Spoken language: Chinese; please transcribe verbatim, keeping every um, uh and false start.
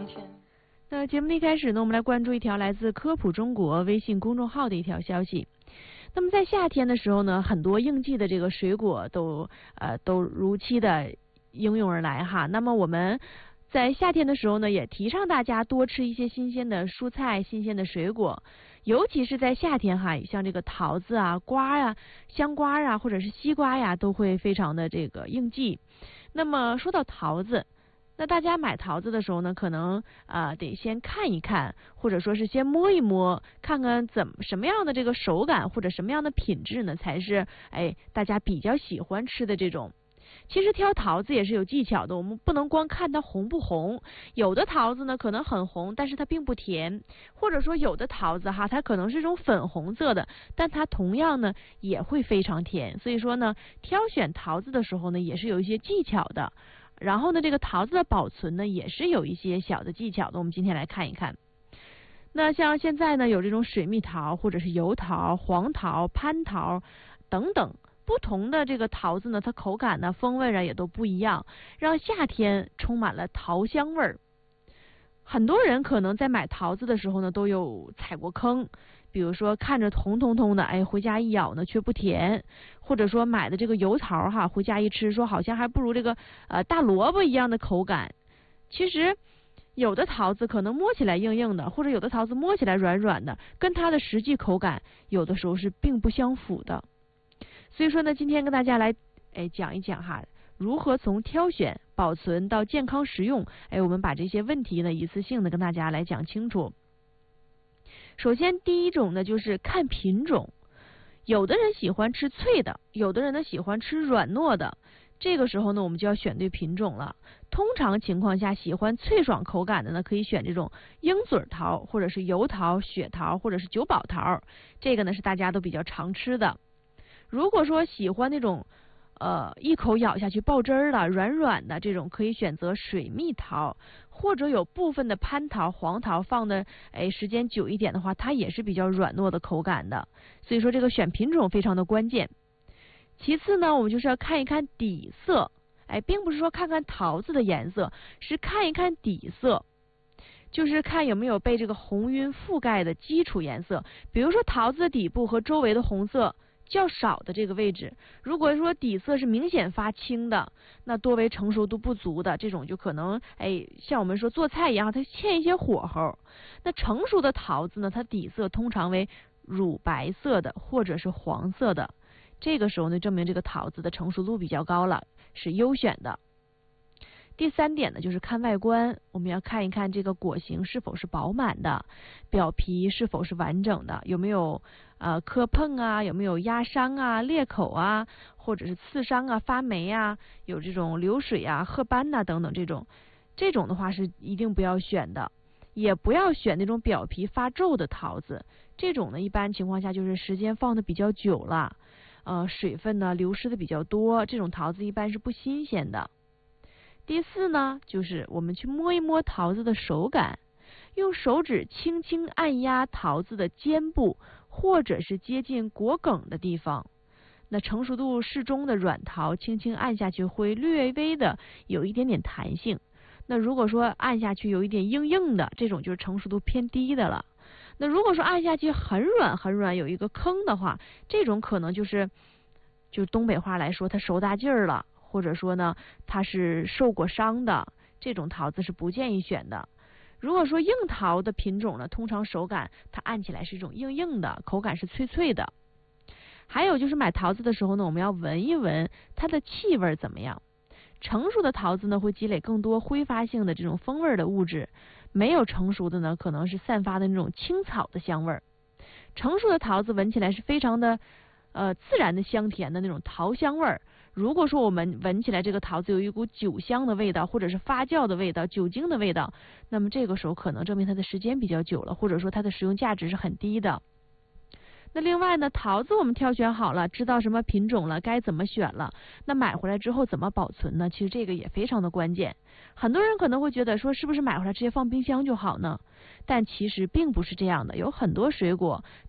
阳天。 那节目的一开始呢，我们来关注一条来自科普中国微信公众号的一条消息。那么在夏天的时候呢，很多应季的这个水果都呃都如期的应运而来哈。那么我们在夏天的时候呢，也提倡大家多吃一些新鲜的蔬菜、新鲜的水果，尤其是在夏天哈，像这个桃子啊、瓜呀、香瓜啊，或者是西瓜呀，都会非常的这个应季。那么说到桃子，那大家买桃子的时候呢，可能啊、呃、得先看一看，或者说是先摸一摸，看看怎么什么样的这个手感或者什么样的品质呢，才是哎大家比较喜欢吃的这种。其实挑桃子也是有技巧的，我们不能光看它红不红，有的桃子呢可能很红，但是它并不甜，或者说有的桃子哈，它可能是一种粉红色的，但它同样呢也会非常甜。所以说呢，挑选桃子的时候呢，也是有一些技巧的。然后呢，这个桃子的保存呢，也是有一些小的技巧的。我们今天来看一看。那像现在呢，有这种水蜜桃，或者是油桃、黄桃、蟠桃等等不同的这个桃子呢，它口感呢、风味啊也都不一样，让夏天充满了桃香味儿。很多人可能在买桃子的时候呢，都有踩过坑。比如说看着红彤彤的，哎，回家一咬呢却不甜，或者说买的这个油桃哈，回家一吃说好像还不如这个呃大萝卜一样的口感。其实有的桃子可能摸起来硬硬的，或者有的桃子摸起来软软的，跟它的实际口感有的时候是并不相符的。所以说呢，今天跟大家来哎讲一讲哈，如何从挑选、保存到健康食用，哎，我们把这些问题呢一次性的跟大家来讲清楚。首先第一种呢就是看品种，有的人喜欢吃脆的，有的人呢喜欢吃软糯的，这个时候呢我们就要选对品种了。通常情况下喜欢脆爽口感的呢，可以选这种鹰嘴桃，或者是油桃、雪桃，或者是九宝桃，这个呢是大家都比较常吃的。如果说喜欢那种呃一口咬下去爆汁儿的软软的，这种可以选择水蜜桃，或者有部分的蟠桃、黄桃放的哎时间久一点的话，它也是比较软糯的口感的。所以说这个选品种非常的关键。其次呢，我们就是要看一看底色，哎，并不是说看看桃子的颜色，是看一看底色，就是看有没有被这个红晕覆盖的基础颜色。比如说桃子的底部和周围的红色较少的这个位置，如果说底色是明显发青的，那多为成熟度不足的，这种就可能哎像我们说做菜一样，它欠一些火候。那成熟的桃子呢，它底色通常为乳白色的或者是黄色的，这个时候呢证明这个桃子的成熟度比较高了，是优选的。第三点呢，就是看外观，我们要看一看这个果形是否是饱满的，表皮是否是完整的，有没有呃磕碰啊，有没有压伤啊、裂口啊，或者是刺伤啊、发霉啊，有这种流水啊、褐斑呐、啊、等等，这种这种的话是一定不要选的。也不要选那种表皮发皱的桃子，这种呢一般情况下就是时间放的比较久了，呃水分呢流失的比较多，这种桃子一般是不新鲜的。第四呢，就是我们去摸一摸桃子的手感，用手指轻轻按压桃子的尖部，或者是接近果梗的地方。那成熟度适中的软桃，轻轻按下去会略微的有一点点弹性。那如果说按下去有一点硬硬的，这种就是成熟度偏低的了。那如果说按下去很软很软，有一个坑的话，这种可能就是就东北话来说，它熟大劲儿了。或者说呢，它是受过伤的，这种桃子是不建议选的。如果说硬桃的品种呢，通常手感它按起来是一种硬硬的，口感是脆脆的。还有就是买桃子的时候呢，我们要闻一闻它的气味怎么样。成熟的桃子呢，会积累更多挥发性的这种风味的物质，没有成熟的呢，可能是散发的那种青草的香味。成熟的桃子闻起来是非常的呃自然的香甜的那种桃香味儿。如果说我们闻起来这个桃子有一股酒香的味道，或者是发酵的味道、酒精的味道，那么这个时候可能证明它的时间比较久了，或者说它的食用价值是很低的。那另外呢，桃子我们挑选好了，知道什么品种了，该怎么选了，那买回来之后怎么保存呢？其实这个也非常的关键。很多人可能会觉得说，是不是买回来直接放冰箱就好呢？但其实并不是这样的，有很多水果